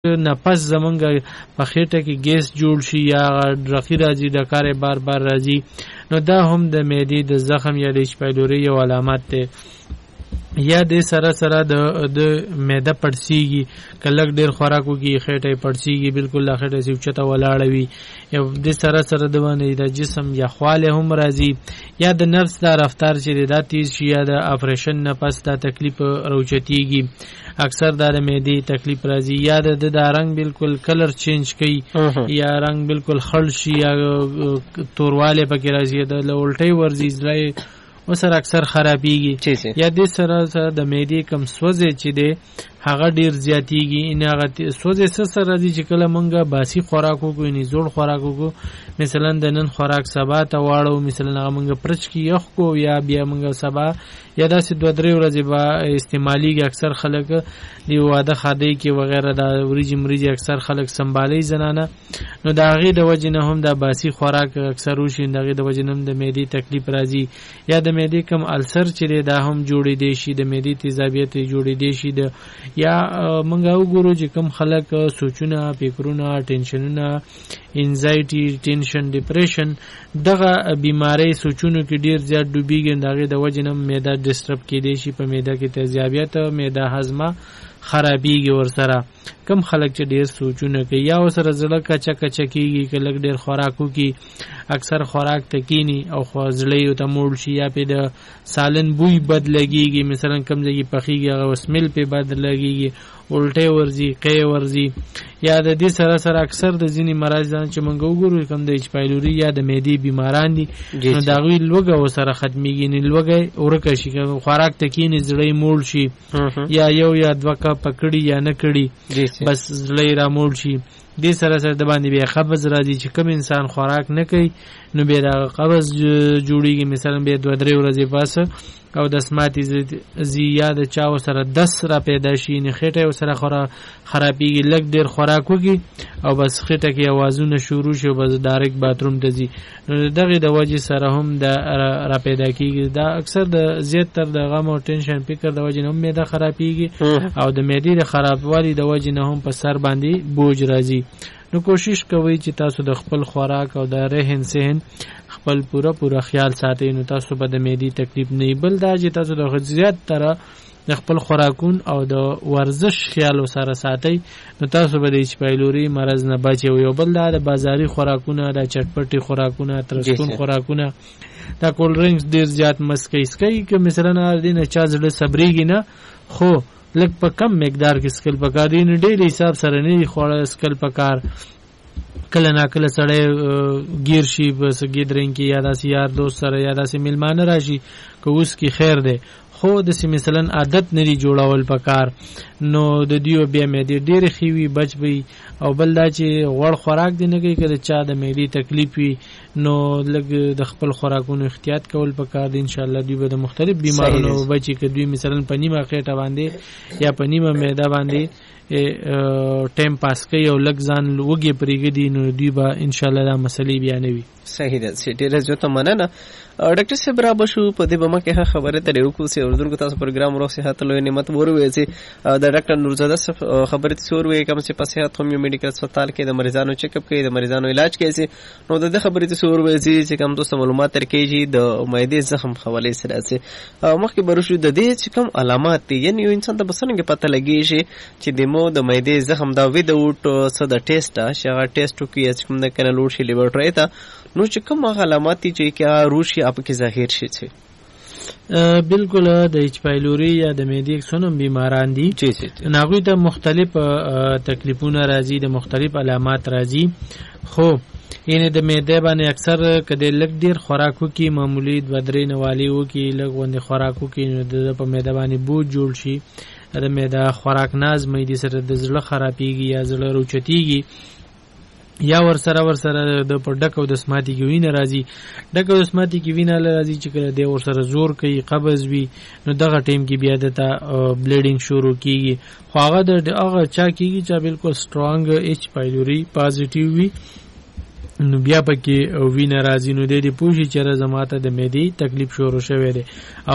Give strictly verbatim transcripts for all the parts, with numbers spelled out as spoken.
نفس زمونږ په خېټه کې ګیس جوړ شي یا رخي راځي ډکار بار بار راځي نو دا هم د معدې د زخم یا د ایچ پایلوري یو علامت دی. یا د سره سره د د معده پړسیږي کله ډیر خوراک وکي خېټه پړسیږي بالکل لا خېټه سوچته ولاړه وي یا د سره سره د باندې د جسم یا خواله هم راځي یا د نفس دا رفتار چې د تیز شي یا د اپریشن نه پس دا تکلیف روچتيږي اکثر دا د معدې تکلیف راځي یا د د رنگ بالکل کلر چینج کوي یا رنگ بالکل خړ شي یا تورواله پکې راځي د الټي ورزي ځای وسره اکثر خرابېږي یا د سره سره د معدې کم سوځي چې د هغه ډیر زیاتیږي ان هغه سوځي سره راځي چې کله مونږه باسي خوراک وکړو نه زوړ خوراک وکړو مثلا د نن خوراک سبا ته واړو مثلا هغه مونږه پرچ کی یخ کو یا بیا مونږه سبا یا داسې دوه درې ورځې با استعمالي اکثر خلک دی واده خادي کې وغیرہ دا وريجي مريجي اکثر خلک سنبالي زنانه نو دا غي د وجه نه هم دا باسي خوراک اکثر وشي دا غي د وجه نه د معدې تکلیف راځي یا د معدې کم السر چې دا هم جوړې دي شي د معدې تیزابیت جوړې دي شي د یا منګه وګورو چې کم خلک سوچونه فکرونه ټینشنونه انزایټي ټینشن ډیپریشن دغه بیماری سوچونو کې ډیر زیات ډوبېږي دغه د وجه نه معده ډسټرب کېدې شي په معده کې تیزابیت معده هضمه خرابېږي ورسره کم خلک چې ډیر سوچونه کوي یا ورسره زړه کچا کچا کېږي کله ډیر خوراکو کې اکثر خوراک تکینی او خوازړې او تمول شي یا په د سالن بوی بد لګيږي مثلا کم ځای پخېږي او سمیل په بد لګيږي الټه ورزي قې ورزي یا د دې سره سره اکثر د ځینی مرزان چې مونږ وګورو کم د ایچ پایلوري یا د معدې بیماران دي نو دا غوي لوګه وسره ختميږي نه لوګه ورکه شي خوراک تکینی زړې مول شي یا یو یا دوه کا پکړی یا نه کړی بس زړې را مول شي دې سره سره د باندې بیا قبض راځي چې کوم انسان خوراک نه کوي نو بیا د قبض جوړیږي مثلا بیا دوه درې ورځې پس او د سماعتي زیاده چا سره دس را پیدا شي نه خېټه سره خرابېږي لګ ډیر خوراک وکي او بس خېټه کې اوازونه شروع شي بس ډایرکټ باتروم ته ځي دغه د وجې سره هم د را پیدا کیږي دا اکثر د زیات تر د غم او ټینشن فکر د وجې نه معده خرابېږي او د معدې د خرابوالي د وجې نه هم په سر باندې بوج راځي نو کوشش کوئ چې تاسو د خپل خوراک او د رهن سهن خپل پورا پورا خیال ساتئ نو تاسو به د معدې تکلیف نه بل دا چې تاسو د غذایت تر د خپل خوراکون او د ورزش خیال سره ساتئ نو تاسو به د ایچ پایلوري مرض نه بچئ یو بل دا د بازاري خوراکونه د چټپټي خوراکونه ترسکون خوراکونه دا کول ډرینګز ډیر زیات مسکې سکي که مثلا دینه چا زړه صبرېږي نه خو لږ په کم مقدار کې سکل پکار دي نه ډېر حساب سره نه خوړل سکل پکار کله نا کله سړی گیر شي بس ګیدرینګ کې یا داسې یار دوست سره یا داسې میلمانه راشي که اوس کې خیر دی خو داسې مثلا عادت نری جوړول پکار نو د دیو بیا مې دې ډېر خوي بچ وي او بل دا چې غوړ خوراک دی نه کوي کله چا د معدې تکلیف وي نو لګ د خپل خوراکونو احتیاط کول پکار دی ان شاء الله دوی به د مختلف بیمارونو بچي کې دوی مثلا پنیمه خېټه باندې یا پنیمه معده باندې ټیم پاس کوي او لګ ځان وګي پرېږدي نو دوی به ان شاء الله دا مسلې بیانوي. صحیح ده ډېر زیاته مننه ډاکټر صاحب را بشو په دې بمه کې خبره ترې وکړو چې اردو تاسو پروګرام روغ صحت لوی نعمت وروي چې د ډاکټر نورزاده خبره تاسو وروي کوم چې په صحت هم میډیکل هسپتال کې د مریضانو چیک اپ کوي د مریضانو علاج کوي نو د خبره تاسو وروي چې کوم تاسو معلومات ترکیږي د معدې زخم حواله سره چې مخکې برشو د دې چې کوم علامات دي یعنی یو انسان ته بسنګ پته لګي چې د مو د معدې زخم دا ویډاوټ څه د ټیسټ شغه ټیسټ کوي چې کوم د کنه لوډ شي لیبرټری ته نو چې کوم علامات دي چې کیا روشي اپ کې ظاهر شي چې بالکل د ایچ پایلوري یا د معدې څونم بیماران دي چې ناغوی ته مختلف تکلیفونه راځي د مختلف علامات راځي خو یعنی د معده باندې اکثر کده لګ ډیر خوراکو کې معمولی د بدرې نوالیو کې لګ وند خوراکو کې د په معده باندې بوج جوړ شي د معده خوراک ناز مې د سره د زړه خرابېږي یا زړه روچتيږي یا ور سره ور سره د پډک او د سماعتي کې وینه راځي ډک او د سماعتي کې وینه راځي چې کله د ور سره زور کوي قبض وي نو دغه ټیم کې بیا د بلیډینګ شروع کیږي خو هغه د هغه چا کیږي چې بالکل سترونګ ایچ پایلوري پازیټیو وي نو بیا پکې وینه راځي نو د دې پوښي چې زماته د معدې تکلیف شروع شوی دی او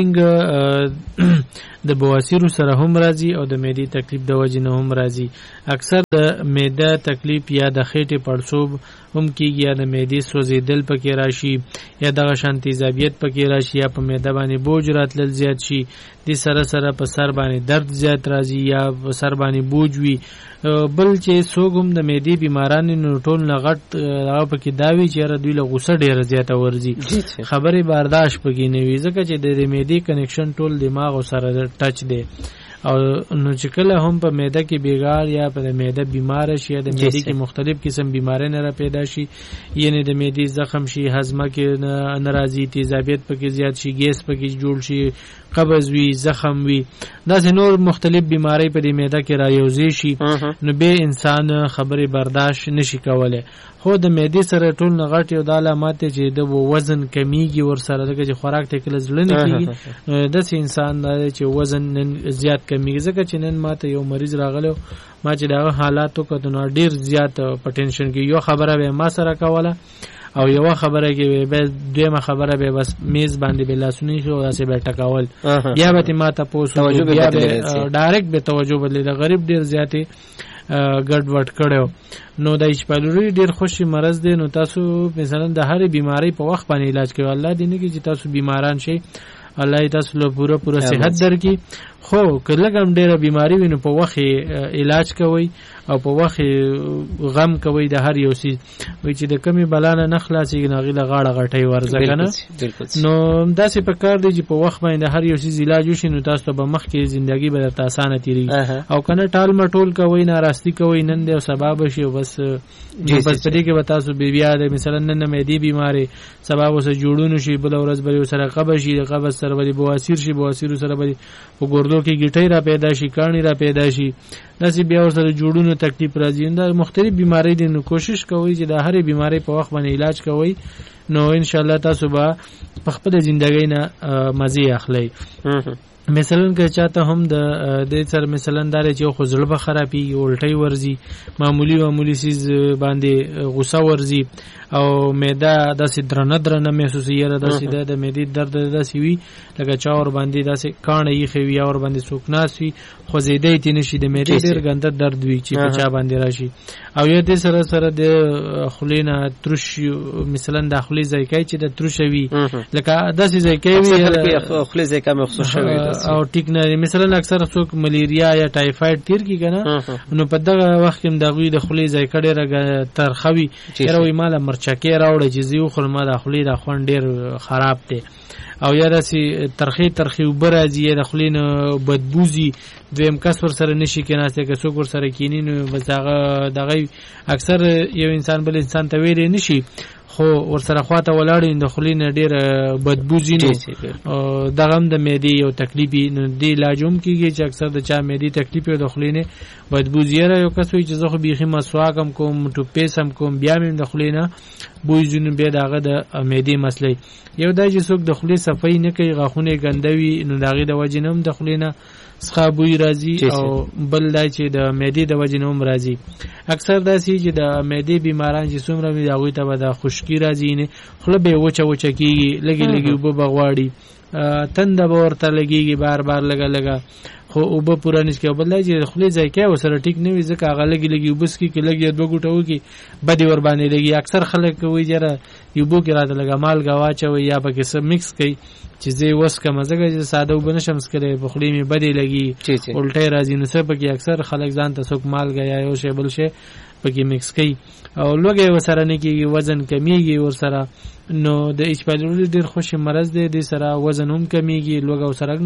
بلیډینګ د بواسیر سره هم راځي او د معدې تکلیف د وجې نه هم راځي. اکثر د معده تکلیف یا د خېټې پړسوب هم کېږي یا د معدې سوځېدل پکې راشي یا دغه شان تیزابیت پکې راشي یا په معده باندې بوج راتلل زیات شي. د سره سره په سر باندې درد زیات راځي یا په سر باندې بوج وي. بل چې څوک هم د معدې بیماران نو ټول نه غټ هغه پکې دا وي چې دوی له غوسه ډېره زیاته ورځي خبرې برداشت پکې نه وي ځکه چې د معدې کنیکشن ټول دماغ سره ټچ دی او نو چې کله هم په معده کې بیګار یا په معده بیمار شي یا د معدې کې مختلف قسم بیماری نه را پیدا شي یعنی د معدې زخم شي هضمه کې ناراضي تیزابیت پکې زیات شي ګیس پکې جوړ شي قبض وي زخم وي داسې نور مختلف بیماری په دې معده کې رايوځي شي نو به انسان خبرې برداشت نشي کولای. خو د معدې سره ټول نه غټ یو د علامات چې د وزن کمیږي ور سره دغه چې خوراک ته کله ځل نه کیږي داسې انسان دی چې وزن نن زیات کمیږي ځکه چې نن ماته یو مریض راغلو ما چې دا حالاتو کته نو ډیر زیات پټنشن کې یو خبره به ما سره کوله او یو خبره کې به دویمه خبره به بس میز باندې بلا سنی شو داسې به ټکاول بیا به ما ته پوسو بیا به ډایرکټ به توجه بدلی د غریب ډیر زیاتې ګډ وډ کړو. نو د ایچ پایلوري ډیر خوشي مرض دی نو تاسو مثلا د هر بیماری په وخت باندې علاج کوي الله دې نه کې چې تاسو بیماران شئ الله تاسو له پوره پوره صحت درکړي. خو کله کوم ډیره بیماری ویني په وخت علاج کوي او په وخت غم کوي د هر یو سي وي چې د کمی بلانه نه خلاصي نه غیله غاړه غټي ورځه کنه نو داسې په کار دی چې په وخت باندې هر یو سي علاج وشي نو تاسو به مخ کې ژوندۍ به تاسو اسانه تیری او کنه ټال مټول کوي ناراستی کوي نن دی سبب شي بس بس پدې کې به تاسو بي بیا د مثلا نن مې دی بیماری سبب وسه جوړونو شي بل ورځ به سره قبض شي قبض سره به بواسیر شي بواسیر سره به په ګردو کې ګټي را پیدا شي کانی را پیدا شي داسې بیا سره جوړونو تکلیف راځي دا مختلف بیماری دي نو کوشش کوئ چې د هرې بیماری په وخت باندې علاج کوئ نو ان شاء الله تاسو به په خپل ژوندۍ نه مزه اخلئ. مثلا که چاته هم د دې سره مثلا دار چې خو زړه به خرابي الټي ورزي معمولی معمولی سیز باندې غوسه ورزي او معده داسې درنه درنه محسوسي را داسې د معدې درد داسې وي لکه چا ور باندې داسې کانه یې خوي اور باندې سوکناس وي خو زیدې تي نشي د معدې ډېر ګنده درد وي چې په چا باندې راشي او یا دې سره سره د خلینا ترش مثلا د خلی ځای چې د ترش وي لکه داسې ځای کې وي خلی ځای کې مخصوص شوی او ټیک نه مثلا اکثر څوک ملیریا یا ټایفاید تیر کی کنه نو په دغه وخت کې د غوی د خلی ځای کډه را ترخوي یره وی مال مرچکه راوړي چې زیو خلما د خلی د خوان ډیر خراب دی او یا داسې ترخی ترخی وبرازي د خلین بدبوزي دویم کس ور سره نشي کېناسته که څوک ور سره کینی نو بس هغه دغه اکثر یو انسان بل انسان ته ویری نشي خو ور سره خواته ولاړ د خلین ډیر بدبوزي نو دغه هم د معدې یو تکلیفي نو دی علاجوم کیږي چې اکثر د چا معدې تکلیف یو د خلینه بدبوزي را یو کس وي چې زه خو بيخي مسواکم کوم ټوپې سم کوم بیا مې د خلینه بوی جن بیا دغه د معدې مسلې یو د چې څوک د خلی صفای نه کوي غاخونه ګندوي نو دغه د وجنوم د خلینه څخه بوی راځي او بل دا چې د معدې د وجنوم راځي اکثر داسې چې د معدې بیماران چې څومره وي هغه ته به د خشکی راځي نه خله به وچه وچه کیږي لګي لګي وب بغواړي تند به ورته لګيږي بار بار لګا لګا خو او به پورا نس کې بل چې خلی ځای کې وسره ټیک نه وي ځکه هغه لګي لګي وبس کې لګي دوه ګټو کې بدی ور باندې لګي اکثر خلک وي جره یو بو کې راته لګا مال غواچوي یا پکې سم مکس کوي چې زه وس کوم ځکه چې ساده وبنشم سکره په خلی می بدی لګي الټه راځي نو سبا کې اکثر خلک ځان ته څوک مال غیا یو شی بل شی پکې مکس کوي او لوګي وسره نه کېږي وزن کمیږي ور سره نو د ایچ پایلوري ډیر خوشي مرز دی د سره وزن هم کمیږي لوګو سره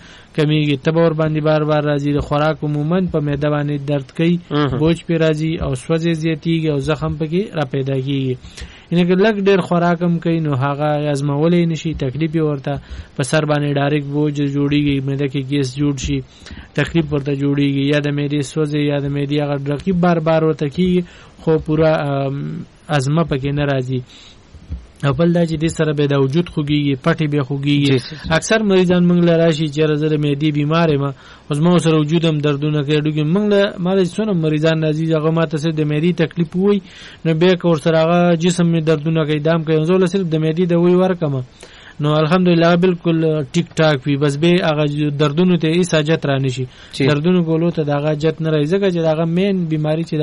کمیږي تبور باندې بار بار راځي د خوراک عموما په معده باندې درد کوي بوج پی راځي او سوځي زیاتیږي او زخم پکې را پیدا کیږي انګ لګ ډیر خوراکم کوي نو هغه ازمولې نشي تکلیف ورته په سر باندې ډایرکټ بوج جوړیږي معده کې ګیس جوړ شي تکلیف ورته جوړیږي یا د معدې سوځي یا د معدې هغه رقیب بار بار ورته کی خو پورا ازمه پکې نه راځي او بل دا چې د سره به د وجود خوږي پټي به خوږي اکثر مریضان موږ لراشي چې رزره معدي بیمار ما اوس مو سره وجودم دردونه کوي ډوګي موږ له مال څونه مریضان عزیز هغه ماته سره د معدي تکلیف وي نو به کور سره هغه جسم می دردونه کوي دام کوي زول صرف د معدي د وی ورکمه نو الحمدلله بالکل ټیک ټاک وي بس به هغه دردونه ته هیڅ حاجت را نشي دردونه ګولو ته دغه حاجت نه راځي چې دغه مین بیماری چې